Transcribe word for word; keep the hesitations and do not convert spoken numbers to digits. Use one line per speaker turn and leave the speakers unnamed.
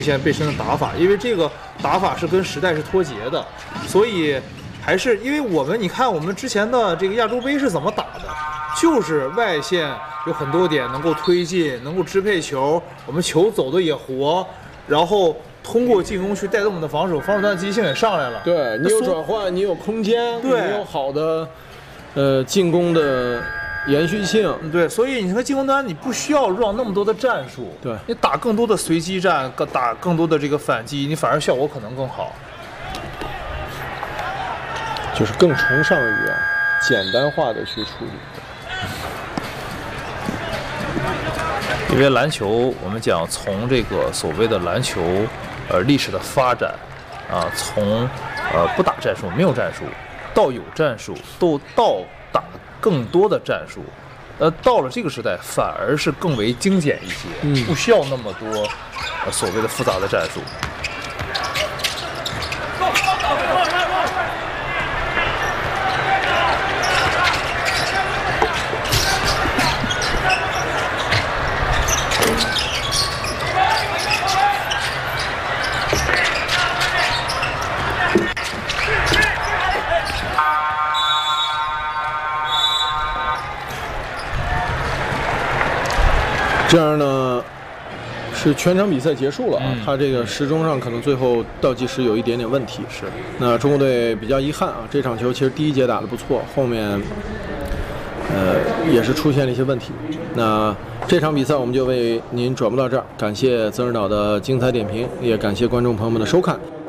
现背身的打法，因为这个打法是跟时代是脱节的，所以还是因为我们你看我们之前的这个亚洲杯是怎么打的，就是外线有很多点能够推进，能够支配球，我们球走的也活，然后通过进攻去带动我们的防守，防守端的积极性也上来了。
对你有转换，你有空间，
对，
你有好的呃进攻的延续性。
对，所以你看进攻端你不需要 run 那么多的战术，
对，
你打更多的随机战，打更多的这个反击，你反而效果可能更好。
就是更崇尚于啊简单化的去处理。
因为篮球，我们讲从这个所谓的篮球，呃历史的发展，啊，从呃不打战术、没有战术，到有战术，都到打更多的战术，呃，到了这个时代，反而是更为精简一些，
嗯，
不需要那么多呃所谓的复杂的战术。
这样呢，是全场比赛结束了啊。
嗯、
他这个时钟上可能最后倒计时有一点点问题。
是。
那中国队比较遗憾啊，这场球其实第一节打得不错，后面呃也是出现了一些问题。那这场比赛我们就为您转播到这儿，感谢曾指导的精彩点评，也感谢观众朋友们的收看。